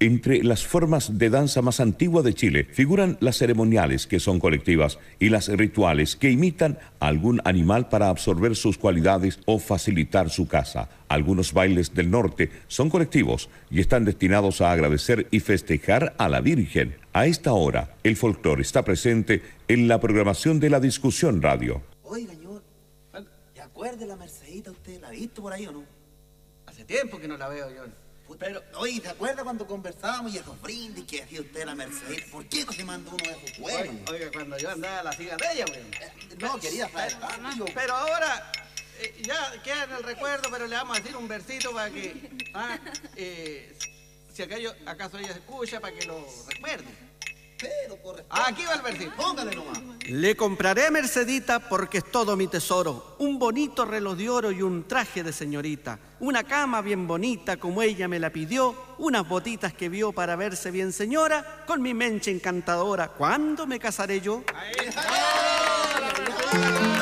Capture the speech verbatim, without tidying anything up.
Entre las formas de danza más antiguas de Chile figuran las ceremoniales, que son colectivas, y las rituales, que imitan a algún animal para absorber sus cualidades o facilitar su caza. Algunos bailes del norte son colectivos y están destinados a agradecer y festejar a la Virgen. A esta hora, el folclore está presente en la programación de La Discusión Radio. Oiga, señor, ¿te acuerdas de la Mercedita? ¿Usted la ha visto por ahí o no? Hace tiempo que no la veo yo. Pero, oye, ¿te acuerdas cuando conversábamos y esos brindis que hacía usted la Mercedes? ¿Por qué no se mandó uno de esos juegos? Oiga, oiga, cuando yo andaba a la cigarrilla, güey. Eh, no, quería saber. Pero ahora, eh, ya queda en el recuerdo, pero le vamos a decir un versito para que, ah, eh, si aquello, acaso ella escucha, para que lo recuerde. Pero corre. Ah, aquí va el versito. Póngale nomás. Le compraré Mercedita porque es todo mi tesoro. Un bonito reloj de oro y un traje de señorita. Una cama bien bonita como ella me la pidió. Unas botitas que vio para verse bien señora. Con mi menche encantadora, ¿cuándo me casaré yo? Ahí está.